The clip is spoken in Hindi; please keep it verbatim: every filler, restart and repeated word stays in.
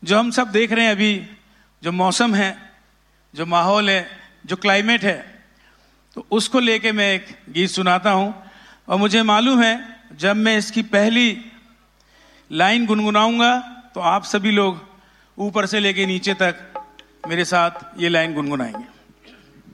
जो हम सब देख रहे हैं अभी, जो मौसम है, जो माहौल है, जो क्लाइमेट है, तो उसको लेके मैं एक गीत सुनाता हूं। और मुझे मालूम है जब मैं इसकी पहली लाइन गुनगुनाऊंगा तो आप सभी लोग ऊपर से लेके नीचे तक मेरे साथ ये लाइन गुनगुनाएंगे।